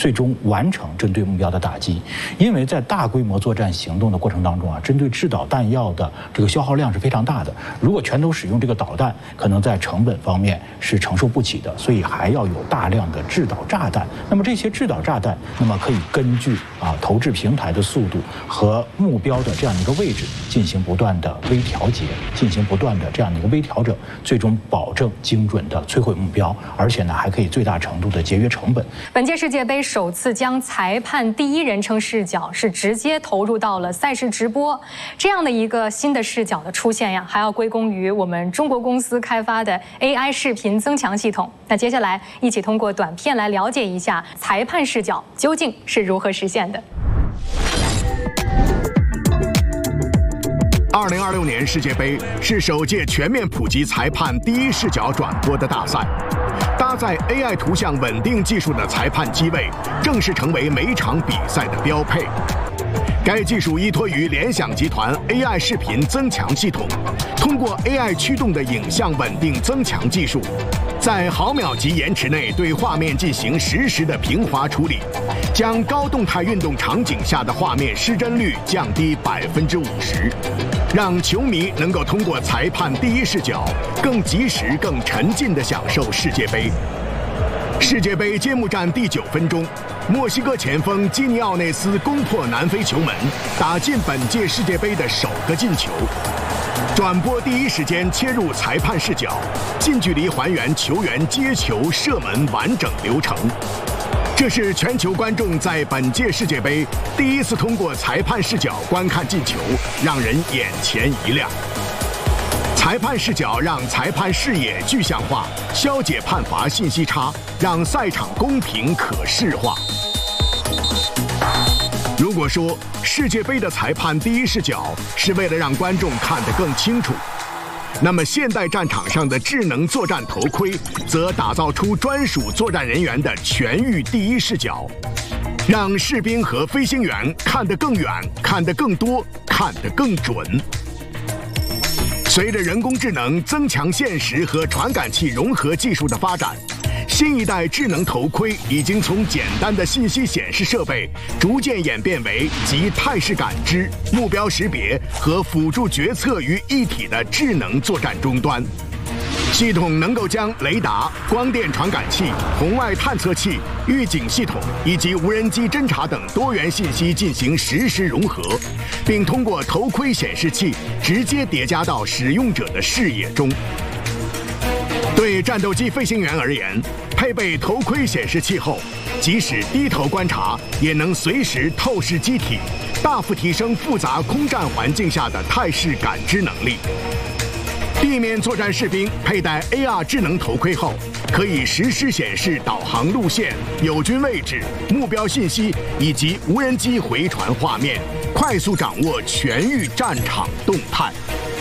最终完成针对目标的打击。因为在大规模作战行动的过程当中啊，针对制导弹药的这个消耗量是非常大的。如果全都使用这个导弹，可能在成本方面是承受不起的，所以还要有大量的制导炸弹。那么这些制导炸弹，那么可以根据投掷平台的速度和目标的这样一个位置进行不断的微调节，进行不断的这样的一个微调整，最终保证精准的摧毁目标，而且呢还可以最大程度的节约成本。 本届世界杯首次将裁判第一人称视角是直接投入到了赛事直播，这样的一个新的视角的出现呀，还要归功于我们中国公司开发的 AI 视频增强系统。那接下来一起通过短片来了解一下裁判视角究竟是如何实现的。 2026年世界杯是首届全面普及裁判第一视角转播的大赛，搭载 AI 图像稳定技术的裁判机位正式成为每场比赛的标配。该技术依托于联想集团 AI 视频增强系统，通过 AI 驱动的影像稳定增强技术，在毫秒级延迟内对画面进行实时的平滑处理，将高动态运动场景下的画面失真率降低50%，让球迷能够通过裁判第一视角，更及时、更沉浸地享受世界杯。世界杯揭幕战第9分钟，墨西哥前锋基尼奥内斯攻破南非球门，打进本届世界杯的首个进球。转播第一时间切入裁判视角，近距离还原球员接球、射门完整流程。这是全球观众在本届世界杯第一次通过裁判视角观看进球，让人眼前一亮。裁判视角让裁判视野具象化，消解判罚信息差，让赛场公平可视化。如果说世界杯的裁判第一视角是为了让观众看得更清楚，那么现代战场上的智能作战头盔则打造出专属作战人员的全域第一视角，让士兵和飞行员看得更远、看得更多、看得更准。随着人工智能、增强现实和传感器融合技术的发展，新一代智能头盔已经从简单的信息显示设备，逐渐演变为集态势感知、目标识别和辅助决策于一体的智能作战终端。系统能够将雷达、光电传感器、红外探测器、预警系统以及无人机侦察等多元信息进行实时融合，并通过头盔显示器直接叠加到使用者的视野中。对战斗机飞行员而言，配备头盔显示器后，即使低头观察，也能随时透视机体，大幅提升复杂空战环境下的态势感知能力。地面作战士兵佩戴 AR 智能头盔后，可以实时显示导航路线、友军位置、目标信息以及无人机回传画面，快速掌握全域战场动态。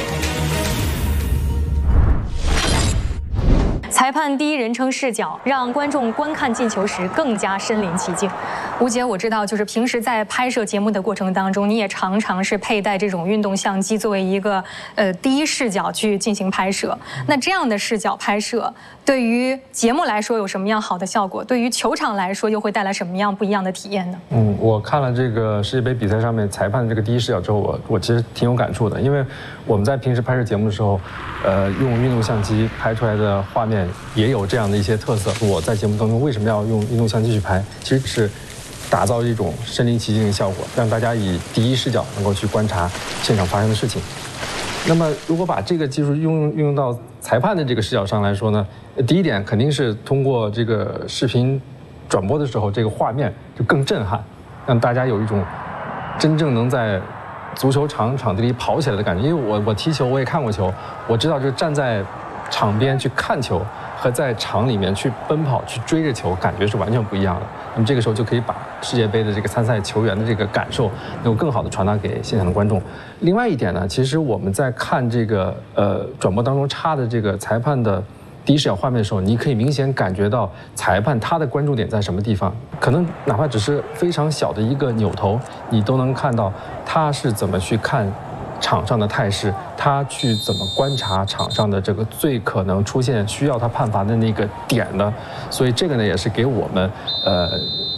裁判第一人称视角让观众观看进球时更加身临其境。吴杰，我知道，就是平时在拍摄节目的过程当中，你也常常是佩戴这种运动相机作为一个第一视角去进行拍摄。那这样的视角拍摄对于节目来说有什么样好的效果？对于球场来说又会带来什么样不一样的体验呢？ 我看了这个世界杯比赛上面裁判这个第一视角之后，我其实挺有感触的，因为我们在平时拍摄节目的时候，用运动相机拍出来的画面也有这样的一些特色。我在节目当中为什么要用运动相机去拍？其实是打造一种身临其境的效果，让大家以第一视角能够去观察现场发生的事情。那么，如果把这个技术运用到裁判的这个视角上来说呢，第一点肯定是通过这个视频转播的时候，这个画面就更震撼，让大家有一种真正能在足球场地里跑起来的感觉。因为我踢球，我也看过球，我知道就是站在场边去看球和在场里面去奔跑去追着球，感觉是完全不一样的。那么这个时候就可以把世界杯的这个参赛球员的这个感受能够更好的传达给现场的观众。另外一点呢，其实我们在看这个转播当中插的这个裁判的第一视角画面的时候，你可以明显感觉到裁判他的关注点在什么地方，可能哪怕只是非常小的一个扭头，你都能看到他是怎么去看场上的态势，他去怎么观察场上的这个最可能出现需要他判罚的那个点呢？所以这个呢也是给我们